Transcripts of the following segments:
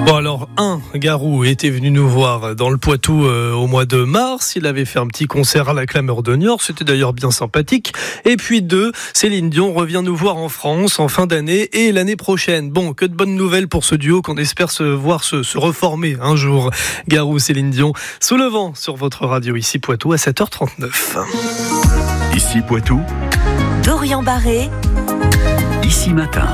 Bon alors, Garou était venu nous voir dans le Poitou au mois de mars. Il avait fait un petit concert à la Clameur de Niort, c'était d'ailleurs bien sympathique. Et puis 2, Céline Dion revient nous voir en France en fin d'année et l'année prochaine. Bon, que de bonnes nouvelles pour ce duo qu'on espère se voir se reformer un jour. Garou, Céline Dion, sous le vent sur votre radio ici Poitou à 7h39. Ici Poitou, Dorian Barré, Ici Matin.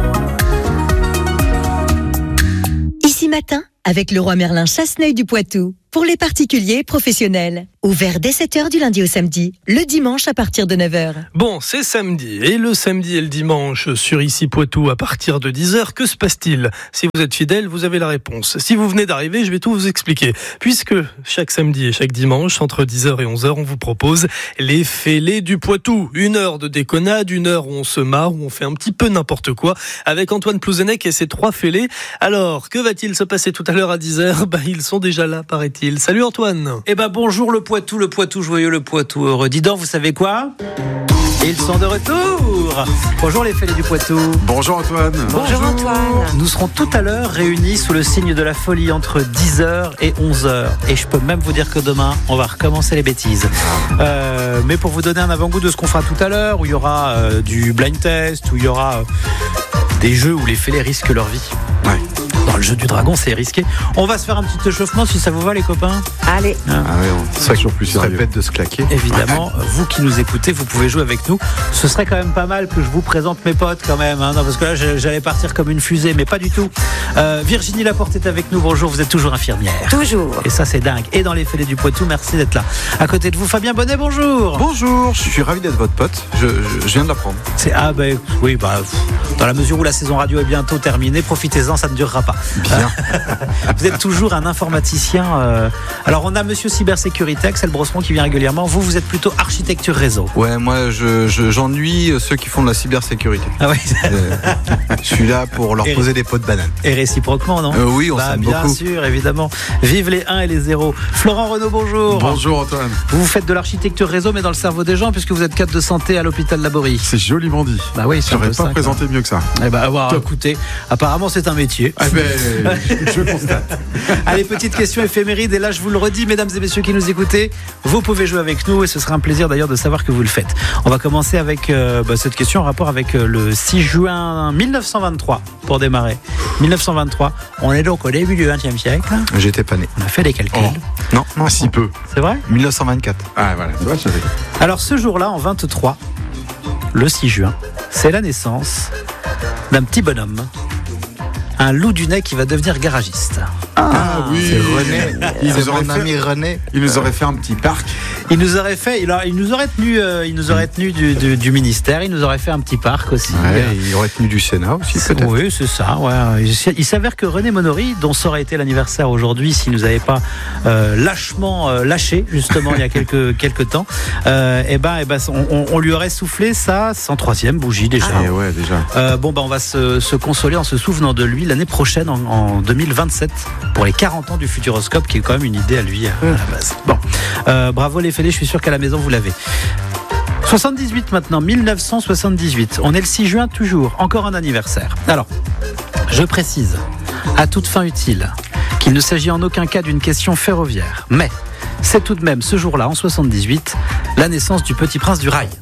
Ici Matin, avec le Roi Merlin Chasseneuil du Poitou. Pour les particuliers et professionnels. Ouvert dès 7h du lundi au samedi. Le dimanche à partir de 9h. Bon, c'est samedi. Et le samedi et le dimanche sur Ici Poitou à partir de 10h. Que se passe-t-il ? Si vous êtes fidèle, vous avez la réponse. Si vous venez d'arriver, je vais tout vous expliquer. Puisque chaque samedi et chaque dimanche, entre 10h et 11h, on vous propose les fêlés du Poitou. 1 heure de déconnade, 1 heure où on se marre, où on fait un petit peu n'importe quoi. Avec Antoine Plouzenec et ses 3 fêlés. Alors, que va-t-il se passer tout à l'heure à 10h ? Ils sont déjà là, paraît-il. Salut Antoine. Bonjour le Poitou joyeux, le Poitou heureux. Dis donc, vous savez quoi ? Ils sont de retour. Bonjour les fêlés du Poitou. Bonjour Antoine. Bonjour Antoine. Nous serons tout à l'heure réunis sous le signe de la folie entre 10h et 11h. Et je peux même vous dire que demain, on va recommencer les bêtises. Mais pour vous donner un avant-goût de ce qu'on fera tout à l'heure, où il y aura du blind test, où il y aura des jeux où les fêlés risquent leur vie. Ouais. Dans le jeu du dragon, c'est risqué. On va se faire un petit échauffement si ça vous va les copains. Allez. Ah oui, on serait toujours plus sérieux. Bête de se claquer. Évidemment, vous qui nous écoutez, vous pouvez jouer avec nous. Ce serait quand même pas mal que je vous présente mes potes quand même. Non, parce que là, j'allais partir comme une fusée, mais pas du tout. Virginie Laporte est avec nous. Bonjour, vous êtes toujours infirmière. Toujours. Et ça, c'est dingue. Et dans les fêlés du Poitou, merci d'être là. À côté de vous, Fabien Bonnet, bonjour. Bonjour, je suis ravi d'être votre pote. Je viens de l'apprendre. Dans la mesure où la saison radio est bientôt terminée, profitez-en, ça ne durera pas. Bien. Vous êtes toujours un informaticien. Alors, on a monsieur cybersécurité, Axel Brosseron, qui vient régulièrement. Vous êtes plutôt architecture réseau. Ouais, moi, j'ennuie ceux qui font de la cybersécurité. Ah oui. Je suis là pour leur poser des pots de banane. Et réciproquement, non ? Oui, on s'aime beaucoup. Bien sûr, évidemment. Vive les 1 et les 0. Florent Renaud, bonjour. Bonjour Antoine. Vous faites de l'architecture réseau, mais dans le cerveau des gens, puisque vous êtes cadre de santé à l'hôpital Laborie. C'est joliment dit. Bah oui, j'aurais pas présenté mieux que ça. Écoutez, apparemment c'est un métier. Je constate. Allez, petite question éphéméride, et là je vous le redis, mesdames et messieurs qui nous écoutez, vous pouvez jouer avec nous et ce sera un plaisir d'ailleurs de savoir que vous le faites. On va commencer avec cette question en rapport avec le 6 juin 1923 pour démarrer. 1923, on est donc au début du XXe siècle. J'étais pas né. On a fait des calculs. Non, si peu. C'est vrai ? 1924. Ah voilà, tu vois, je savais. Alors ce jour-là, en 23, le 6 juin, c'est la naissance d'un petit bonhomme, un loup du nez qui va devenir garagiste. Ah oui, c'est René. C'est mon ami René. Il nous aurait fait un petit parc. Il nous aurait tenu du ministère. Il nous aurait fait un petit parc aussi. Ouais, il aurait tenu du Sénat aussi peut-être. Oui, c'est ça. Ouais. Il s'avère que René Monory, dont ça aurait été l'anniversaire aujourd'hui, s'il nous avait pas lâchement lâché justement il y a quelques temps, on lui aurait soufflé sa 103e bougie déjà. Ouais, déjà. On va se consoler en se souvenant de lui l'année prochaine en 2027 pour les 40 ans du Futuroscope, qui est quand même une idée à lui à la base. Bon, bravo les fêlés, je suis sûr qu'à la maison vous l'avez. 78 maintenant, 1978. On est le 6 juin toujours, encore un anniversaire. Alors, je précise, à toute fin utile, qu'il ne s'agit en aucun cas d'une question ferroviaire. Mais c'est tout de même ce jour-là, en 78, la naissance du petit prince du rail.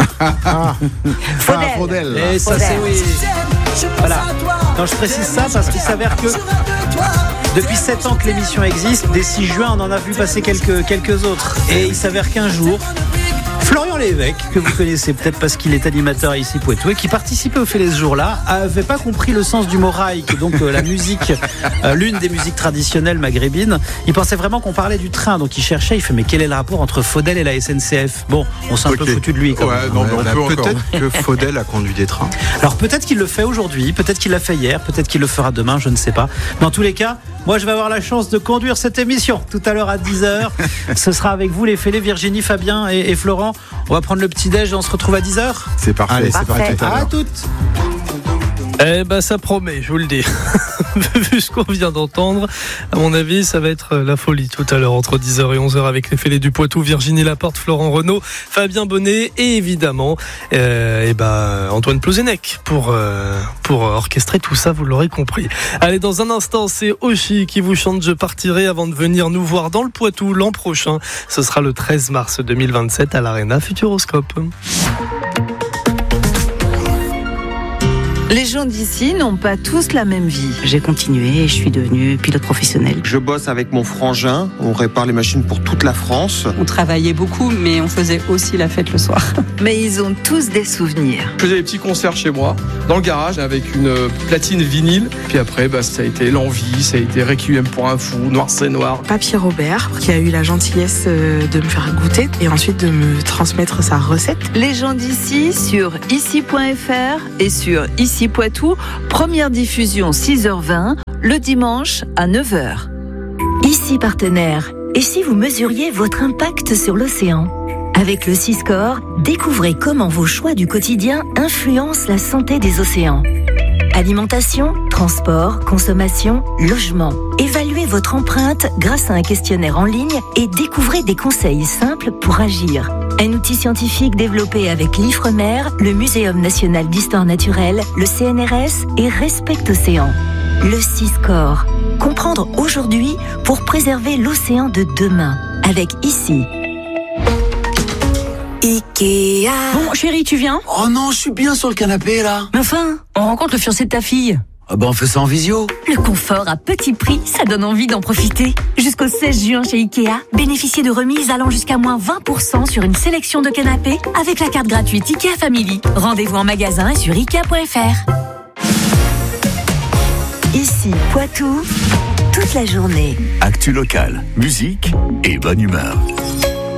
Faudel. Et ça, c'est oui. Voilà. Non, je précise ça parce qu'il s'avère que depuis 7 ans que l'émission existe, dès 6 juin, on en a vu passer quelques autres. Et il s'avère qu'un jour, Florian Lévesque, que vous connaissez peut-être parce qu'il est animateur ici Poitou et qui participait au Fêlés ce jour-là, avait pas compris le sens du mot rail, qui est donc la musique, l'une des musiques traditionnelles maghrébines. Il pensait vraiment qu'on parlait du train, donc il cherchait, il fait mais quel est le rapport entre Faudel et la SNCF ? Bon, on s'est un peu foutu de lui quand même. Peut-être que Faudel a conduit des trains. Alors peut-être qu'il le fait aujourd'hui, peut-être qu'il l'a fait hier, peut-être qu'il le fera demain, je ne sais pas. Mais en tous les cas, moi je vais avoir la chance de conduire cette émission tout à l'heure à 10h. Ce sera avec vous les Fêlés, Virginie, Fabien et Florent. On va prendre le petit-déj et on se retrouve à 10h. C'est parfait. Allez, c'est parti. À toutes. Eh ben ça promet, je vous le dis. Vu ce qu'on vient d'entendre, à mon avis, ça va être la folie tout à l'heure entre 10h et 11h avec les Fêlés du Poitou, Virginie Laporte, Florent Renaud, Fabien Bonnet et évidemment Antoine Plouzenec pour orchestrer tout ça, vous l'aurez compris. Allez, dans un instant, c'est Oshi qui vous chante Je partirai avant de venir nous voir dans le Poitou l'an prochain. Ce sera le 13 mars 2027 à l'Arena Futuroscope. Les gens d'ici n'ont pas tous la même vie. J'ai continué et je suis devenue pilote professionnel. Je bosse avec mon frangin, on répare les machines pour toute la France. On travaillait beaucoup, mais on faisait aussi la fête le soir. Mais ils ont tous des souvenirs. Je faisais des petits concerts chez moi, dans le garage, avec une platine vinyle. Puis après, ça a été L'Envie, ça a été Requiem pour un fou, Noir c'est Noir. Papy Robert, qui a eu la gentillesse de me faire goûter et ensuite de me transmettre sa recette. Les gens d'ici sur ici.fr et sur Ici Poitou, première diffusion 6h20, le dimanche à 9h. Ici partenaire. Et si vous mesuriez votre impact sur l'océan ? Avec le Siscore, découvrez comment vos choix du quotidien influencent la santé des océans. Alimentation, transport, consommation, logement. Évaluez votre empreinte grâce à un questionnaire en ligne et découvrez des conseils simples pour agir. Un outil scientifique développé avec l'Ifremer, le Muséum national d'histoire naturelle, le CNRS et Respect Océan. Le Siscore. Comprendre aujourd'hui pour préserver l'océan de demain. Avec Ici. Ikea. Bon, chérie, tu viens ? Oh non, je suis bien sur le canapé, là. Mais enfin, on rencontre le fiancé de ta fille. Ah on fait ça en visio. Le confort à petit prix, ça donne envie d'en profiter. Jusqu'au 16 juin chez Ikea, bénéficiez de remises allant jusqu'à moins 20% sur une sélection de canapés avec la carte gratuite Ikea Family. Rendez-vous en magasin et sur Ikea.fr. Ici, Poitou, toute la journée. Actu locale, musique et bonne humeur.